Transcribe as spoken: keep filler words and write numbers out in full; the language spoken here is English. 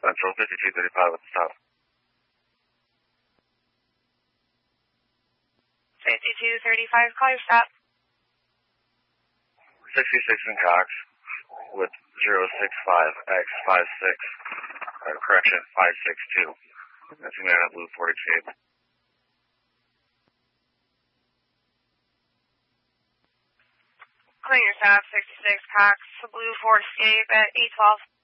Central fifty-two thirty-five at the stop. fifty-two thirty-five, call your stop. sixty-six in Cox with zero six five X five six, uh, correction, five six two. That's the man on Blue Ford Escape. Clean your stop, sixty-six Cox, Blue Ford Escape at eight twelve.